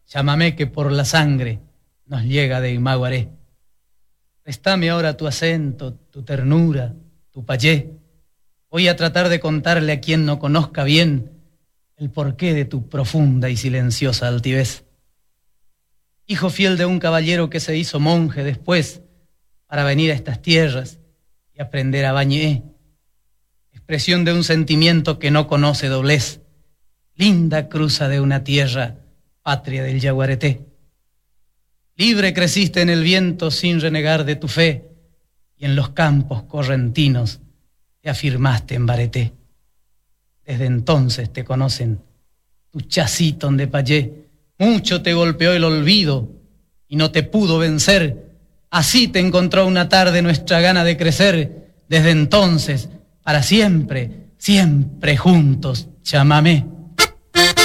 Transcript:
Llámame que por la sangre nos llega de Imaguaré. Préstame ahora tu acento, tu ternura, tu payé. Voy a tratar de contarle a quien no conozca bien el porqué de tu profunda y silenciosa altivez. Hijo fiel de un caballero que se hizo monje después para venir a estas tierras y aprender a bañé. Expresión de un sentimiento que no conoce doblez. Linda cruza de una tierra, patria del Yaguareté. Libre creciste en el viento sin renegar de tu fe, y en los campos correntinos te afirmaste en Bareté. Desde entonces te conocen tu chacito de payé. Mucho te golpeó el olvido y no te pudo vencer. Así te encontró una tarde nuestra gana de crecer. Desde entonces, para siempre, siempre juntos, chamamé.